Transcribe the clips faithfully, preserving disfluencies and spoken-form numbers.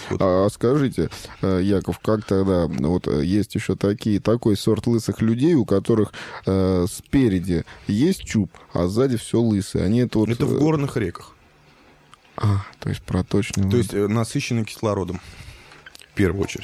Вот. А скажите, Яков, как тогда, вот есть еще такие, такой сорт лысых людей, у которых э, спереди есть чуб, а сзади все лысые. Они это вот... Это в горных реках. А, то есть проточный... То есть насыщенный кислородом, в первую очередь.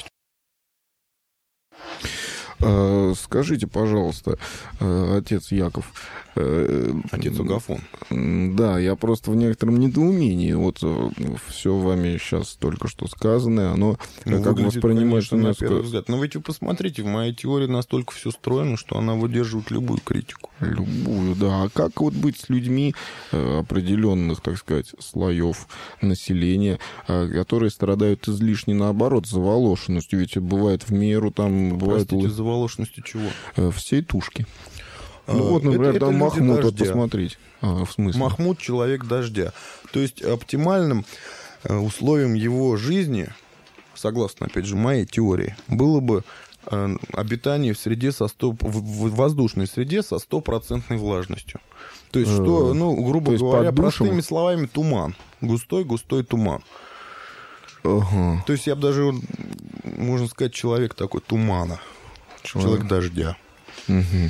Скажите, пожалуйста, отец Яков... Отец Агафон. Да, я просто в некотором недоумении. Вот все вами сейчас только что сказанное, оно ну, как воспринимается... Конечно, на первый взгляд. Но ведь вы посмотрите, в моей теории настолько все стройно, что она выдерживает любую критику. Любую, да. А как вот быть с людьми определенных, так сказать, слоев населения, которые страдают излишне, наоборот, заволошенностью? Ведь бывает в меру, там... Бывает... Простите, заволошенностью чего? Всей тушки. Ну вот, например, это, там это Махмуд, вот посмотрите. А, в смысле? Махмуд — человек дождя. То есть оптимальным условием его жизни, согласно, опять же, моей теории, было бы обитание в среде со сто... в воздушной среде со стопроцентной влажностью. То есть, что, ну, грубо говоря, простыми словами, туман. Густой-густой туман. Ага. То есть я бы даже, можно сказать, человек такой тумана. Человек, человек дождя. Угу.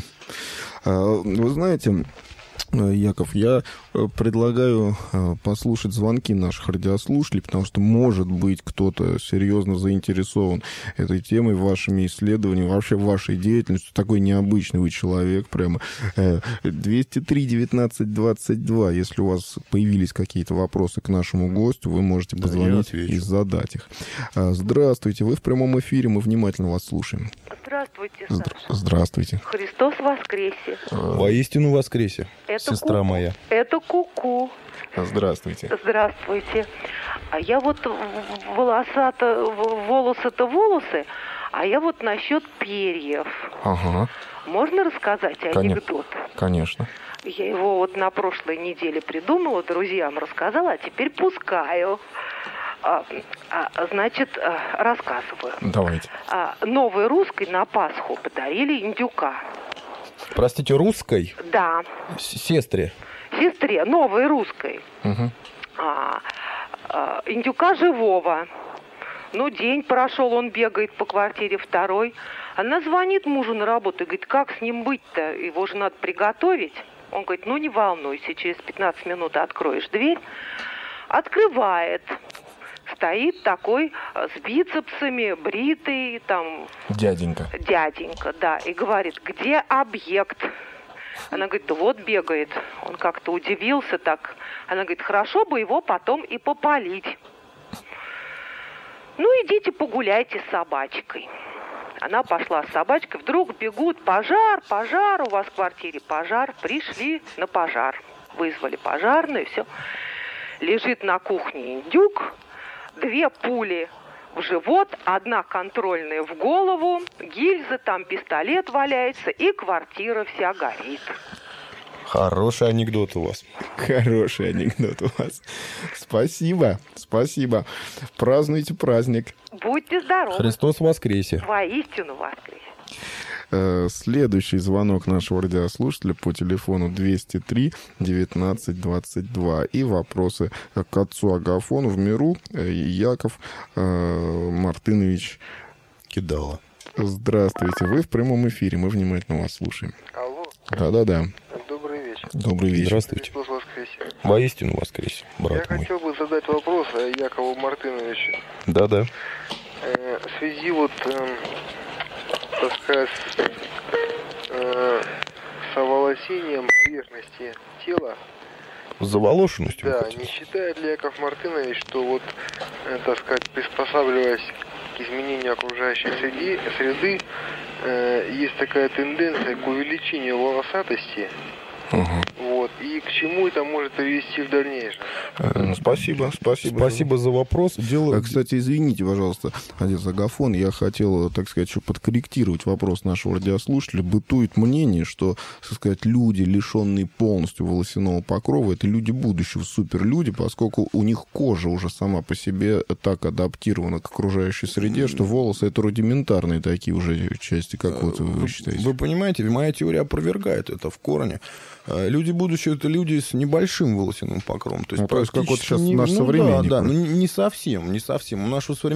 Вы знаете, Яков, я предлагаю послушать звонки наших радиослушателей, потому что, может быть, кто-то серьезно заинтересован этой темой, вашими исследованиями, вообще вашей деятельностью. Такой необычный вы человек прямо. двести три девятнадцать двадцать два. Если у вас появились какие-то вопросы к нашему гостю, вы можете позвонить да, и задать их. Здравствуйте, вы в прямом эфире, мы внимательно вас слушаем. Здравствуйте, Саша. Здравствуйте. Христос воскресе. Воистину воскресе, это сестра ку-ку. моя. Это ку-ку. Здравствуйте. Здравствуйте. А я вот волосата, волосы-то волосы, а я вот насчет перьев. Ага. Можно рассказать анекдот? Конечно. Я его вот на прошлой неделе придумала, друзьям рассказала, а теперь пускаю. А, а, значит, а, рассказываю. Давайте. А, новой русской на Пасху подарили индюка. Простите, русской? Да. С- сестре? Сестре, новой русской. Угу. А, а, индюка живого. Ну, день прошел, он бегает по квартире второй. Она звонит мужу на работу и говорит, как с ним быть-то? Его же надо приготовить. Он говорит, ну, не волнуйся, через пятнадцать минут откроешь дверь. Открывает. Стоит такой с бицепсами, бритый, там... Дяденька. Дяденька, да. И говорит, где объект? Она говорит, да вот бегает. Он как-то удивился так. Она говорит, хорошо бы его потом и попалить. Ну, идите погуляйте с собачкой. Она пошла с собачкой, вдруг бегут, пожар, пожар, у вас в квартире пожар. Пришли на пожар. Вызвали пожарную, все. Лежит на кухне индюк. Две пули в живот, одна контрольная в голову, гильзы, там пистолет валяется, и квартира вся горит. Хороший анекдот у вас. Хороший анекдот у вас. Спасибо, спасибо. Празднуйте праздник. Будьте здоровы. Христос воскресе. Воистину воскресе. Следующий звонок нашего радиослушателя по телефону двести три девятнадцать двадцать два. И вопросы к отцу Агафону в миру. Яков Мартынович Кидала. Здравствуйте. Вы в прямом эфире. Мы внимательно вас слушаем. Алло. Да-да-да. Добрый вечер. Добрый вечер. Здравствуйте. Христос воскресе. Воистину воскресе, брат Я мой. хотел бы задать вопрос Якову Мартыновичу. Да-да. Э, в связи вот, э, так сказать, э, с оволосением поверхности тела. С заволошенностью? Да, не считает ли Яков Мартынович, что вот, э, так сказать, приспосабливаясь к изменению окружающей среды, среды э, есть такая тенденция к увеличению волосатости? Ага. Вот. И к чему это может привести в дальнейшем? Спасибо, спасибо. Спасибо за вопрос. Дело... Кстати, извините, пожалуйста, отец Агафон, я хотел, так сказать, еще подкорректировать вопрос нашего радиослушателя. Бытует мнение, что, так сказать, люди, лишенные полностью волосяного покрова, это люди будущего, суперлюди, поскольку у них кожа уже сама по себе так адаптирована к окружающей среде, что волосы — это рудиментарные такие уже части, как вот вы считаете. Вы понимаете, моя теория опровергает это в корне. Люди будущего — это люди с небольшим волосяным покровом. То есть, ну, то есть как вот сейчас не, наш ну, современник. Да, да, но не совсем, не совсем. У нашего современника